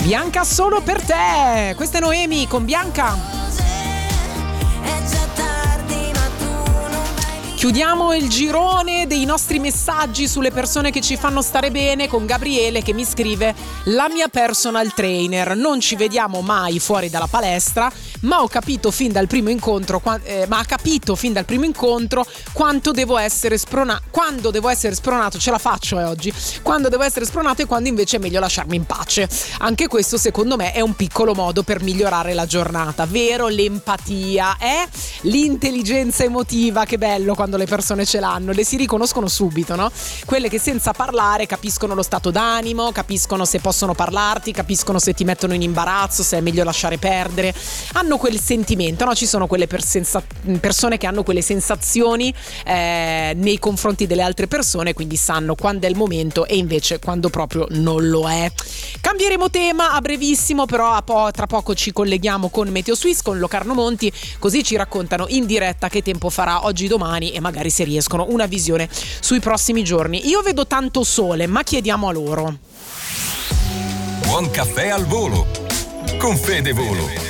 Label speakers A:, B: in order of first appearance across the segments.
A: Bianca solo per te. Questa è Noemi con Bianca. Chiudiamo il girone dei nostri messaggi sulle persone che ci fanno stare bene con Gabriele che mi scrive: la mia personal trainer, non ci vediamo mai fuori dalla palestra, ma ha capito fin dal primo incontro quanto devo essere quando devo essere spronato, ce la faccio oggi, quando devo essere spronato e quando invece è meglio lasciarmi in pace. Anche questo secondo me è un piccolo modo per migliorare la giornata, vero? L'empatia, l'intelligenza emotiva, che bello quando le persone ce l'hanno, le si riconoscono subito, no? Quelle che senza parlare capiscono lo stato d'animo, capiscono se possono parlarti, capiscono se ti mettono in imbarazzo, se è meglio lasciare perdere, hanno quel sentimento, no? Ci sono quelle persone che hanno quelle sensazioni nei confronti delle altre persone, quindi sanno quando è il momento e invece quando proprio non lo è. Cambieremo tema a brevissimo, però tra poco ci colleghiamo con Meteo Swiss, con Locarno Monti, così ci raccontano in diretta che tempo farà oggi, domani e magari, se riescono, una visione sui prossimi giorni. Io vedo tanto sole, ma chiediamo a loro.
B: Buon caffè al volo con Fede Volo.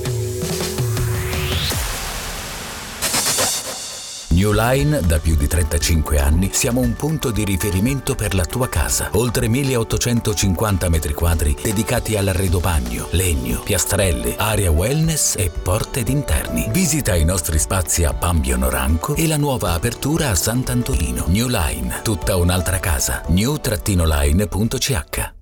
C: New Line, da più di 35 anni, siamo un punto di riferimento per la tua casa. Oltre 1850 metri quadri dedicati all'arredo bagno, legno, piastrelle, area wellness e porte d'interni. Visita i nostri spazi a Pambio Noranco e la nuova apertura a Sant'Antolino. New Line, tutta un'altra casa. new-line.ch.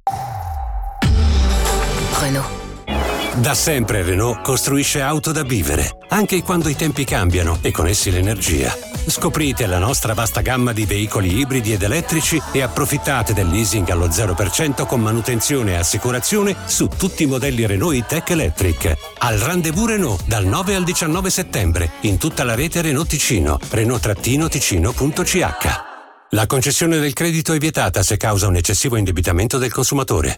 D: Renault.
E: Da sempre Renault costruisce auto da vivere, anche quando i tempi cambiano e con essi l'energia. Scoprite la nostra vasta gamma di veicoli ibridi ed elettrici e approfittate del leasing allo 0% con manutenzione e assicurazione su tutti i modelli Renault E-Tech Electric. Al Rendezvous Renault dal 9 al 19 settembre in tutta la rete Renault Ticino, Renault-Ticino.ch. La concessione del credito è vietata se causa un eccessivo indebitamento del consumatore.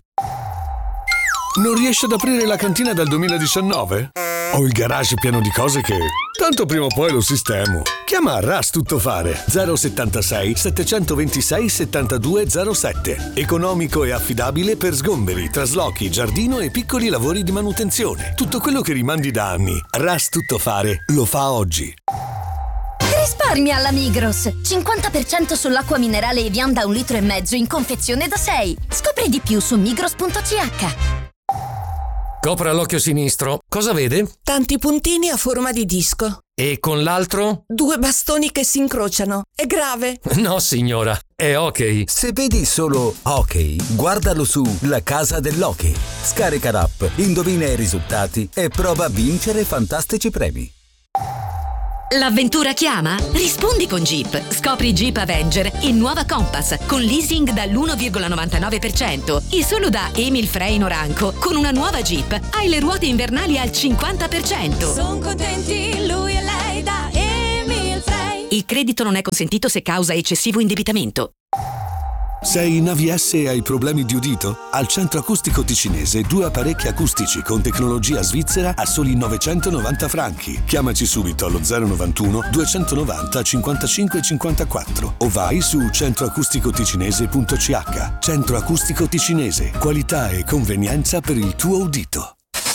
F: Non riesci ad aprire la cantina dal 2019? Ho il garage pieno di cose che tanto prima o poi lo sistemo. Chiama Ras Tuttofare 076 726 7207. Economico e affidabile per sgomberi, traslochi, giardino e piccoli lavori di manutenzione. Tutto quello che rimandi da anni. Ras Tuttofare lo fa oggi.
D: Risparmi alla Migros. 50% sull'acqua minerale Evian da 1,5 litri in confezione da 6. Scopri di più su migros.ch.
G: Copra l'occhio sinistro. Cosa vede?
H: Tanti puntini a forma di disco.
G: E con l'altro?
H: 2 bastoni che si incrociano. È grave?
G: No, signora. È ok.
C: Se vedi solo ok, guardalo su La Casa dell'Hockey. Scarica l'app, indovina i risultati e prova a vincere fantastici premi.
I: L'avventura chiama? Rispondi con Jeep. Scopri Jeep Avenger in nuova Compass con leasing dall'1,99% e solo da Emil Frey Noranco. Con una nuova Jeep hai le ruote invernali al 50%.
J: Sono contenti lui e lei da Emil Frey.
I: Il credito non è consentito se causa eccessivo indebitamento.
F: Sei in AVS e hai problemi di udito? Al Centro Acustico Ticinese 2 apparecchi acustici con tecnologia svizzera a soli 990 franchi. Chiamaci subito allo 091 290 55 54 o vai su centroacusticoticinese.ch. Centro Acustico Ticinese, qualità e convenienza per il tuo udito.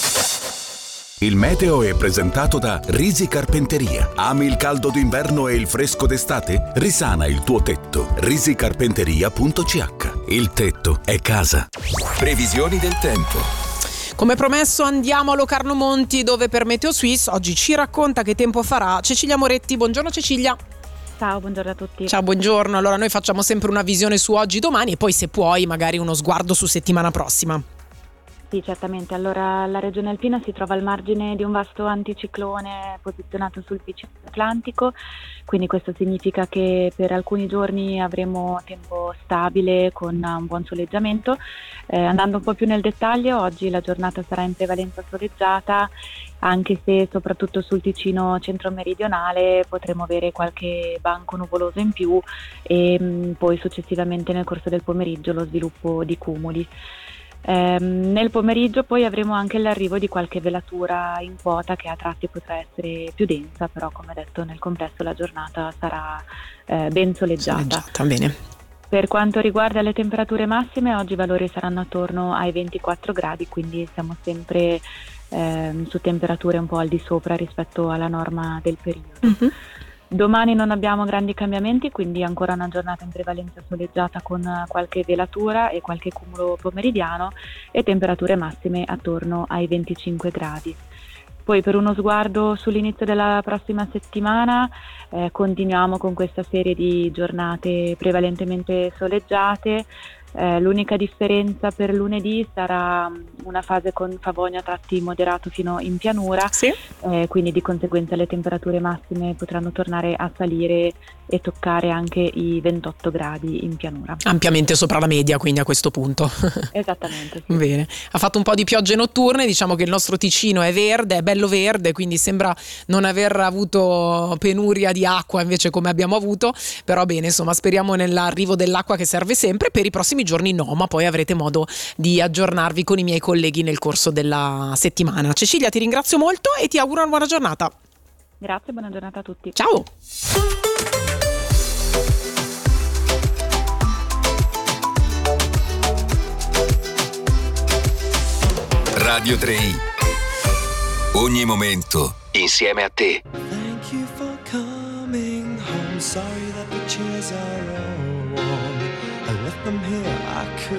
K: Il meteo è presentato da Risi Carpenteria. Ami il caldo d'inverno e il fresco d'estate? Risana il tuo tetto. risicarpenteria.ch. Il tetto è casa.
B: Previsioni del tempo.
A: Come promesso andiamo a Locarno Monti, dove per Meteo Swiss oggi ci racconta che tempo farà Cecilia Moretti. Buongiorno Cecilia.
L: Ciao, buongiorno a tutti.
A: Ciao, buongiorno. Allora noi facciamo sempre una visione su oggi, domani e poi, se puoi, magari uno sguardo su settimana prossima.
L: Sì, certamente. Allora, la regione alpina si trova al margine di un vasto anticiclone posizionato sul bicipite atlantico, quindi questo significa che per alcuni giorni avremo tempo stabile con un buon soleggiamento. Andando un po' più nel dettaglio, oggi la giornata sarà in prevalenza soleggiata, anche se soprattutto sul Ticino centro-meridionale potremo avere qualche banco nuvoloso in più e poi successivamente nel corso del pomeriggio lo sviluppo di cumuli. Nel pomeriggio poi avremo anche l'arrivo di qualche velatura in quota che a tratti potrà essere più densa, però come detto nel complesso la giornata sarà ben soleggiata.
A: Bene.
L: Per quanto riguarda le temperature massime, oggi i valori saranno attorno ai 24 gradi, quindi siamo sempre su temperature un po' al di sopra rispetto alla norma del periodo. Domani non abbiamo grandi cambiamenti, quindi ancora una giornata in prevalenza soleggiata con qualche velatura e qualche cumulo pomeridiano e temperature massime attorno ai 25 gradi. Poi per uno sguardo sull'inizio della prossima settimana continuiamo con questa serie di giornate prevalentemente soleggiate. L'unica differenza per lunedì sarà una fase con favogno a tratti moderato fino in pianura, quindi di conseguenza le temperature massime potranno tornare a salire e toccare anche i 28 gradi in pianura.
A: Ampiamente sopra la media, quindi a questo punto.
L: Esattamente. Sì.
A: Bene, ha fatto un po' di piogge notturne, diciamo che il nostro Ticino è verde, è bello verde, quindi sembra non aver avuto penuria di acqua invece come abbiamo avuto, però bene, insomma speriamo nell'arrivo dell'acqua che serve sempre. Per i prossimi giorni no, ma poi avrete modo di aggiornarvi con i miei colleghi nel corso della settimana. Cecilia, ti ringrazio molto e ti auguro una buona giornata.
L: Grazie, buona giornata a tutti.
A: Ciao.
B: Radio 3i. Ogni momento insieme a te.
M: Thank you for coming home. Sorry that the chairs are all warm. I left them here, I could